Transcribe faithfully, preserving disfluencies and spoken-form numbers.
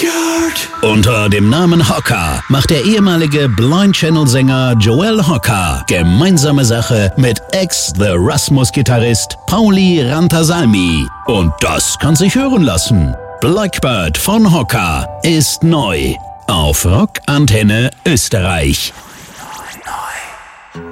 Backyard. Unter dem Namen Hocker macht der ehemalige Blind Channel-Sänger Joel Hocker gemeinsame Sache mit Ex-The Rasmus-Gitarrist Pauli Rantasalmi. Und das kann sich hören lassen. Blackbird von Hocker ist neu auf Rock Antenne Österreich.